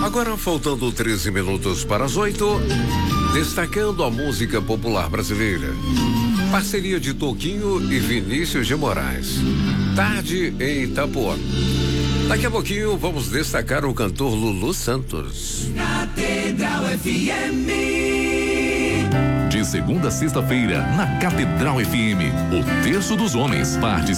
Agora, faltando 13 minutos para as 8, destacando a música popular brasileira. Parceria de Toquinho e Vinícius de Moraes. Tarde em Itapuã. Daqui a pouquinho vamos destacar o cantor Lulu Santos. Catedral FM. De segunda a sexta-feira, na Catedral FM, o Terço dos Homens.